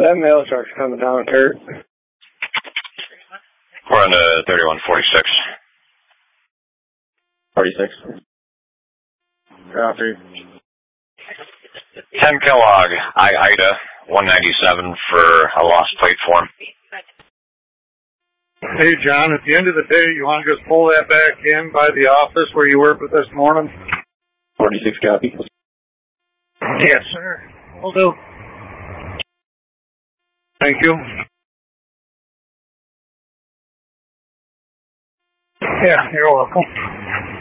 That mail truck's coming down, Kurt. We're on to 3146. 46. Copy. 10 Kellogg, Ida, 197 for a lost plate form. Hey, John, at the end of the day, you want to just pull that back in by the office where you worked with this morning? 46 copy. Yes, sir. Will do. Thank you. Yeah, you're welcome.